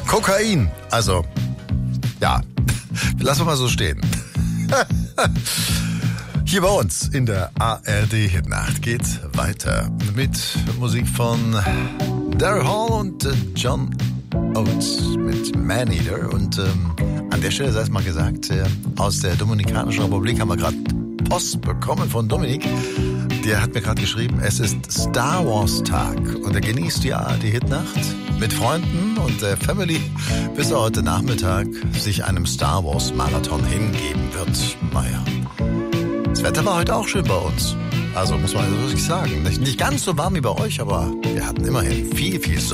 Kokain. Also, ja, lassen wir mal so stehen. Hier bei uns in der ARD-Hitnacht geht's weiter mit Musik von Daryl Hall und John Oates mit Man-Eater. Und an der Stelle sei es mal gesagt, aus der Dominikanischen Republik haben wir gerade Post bekommen von Dominik. Der hat mir gerade geschrieben, es ist Star Wars Tag und er genießt die ARD-Hitnacht mit Freunden und der Family, bis er heute Nachmittag sich einem Star Wars Marathon hingeben wird. Naja, das Wetter war heute auch schön bei uns. Also muss man wirklich sagen, nicht ganz so warm wie bei euch, aber wir hatten immerhin viel Sonne.